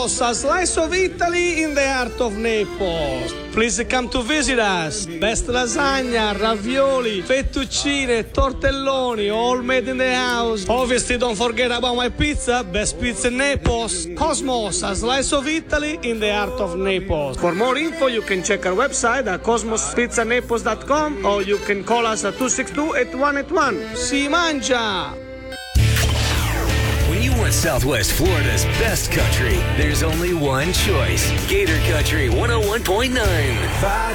Cosmos, a slice of Italy in the heart of Naples. Please come to visit us. Best lasagna, ravioli, fettuccine, tortelloni, all made in the house. Obviously, don't forget about my pizza. Best pizza in Naples. Cosmos, a slice of Italy in the heart of Naples. For more info, you can check our website at cosmospizzanaples.com or you can call us at 262-8181. Si mangia! When you want Southwest Florida's best country, there's only one choice. Gator Country 101.9.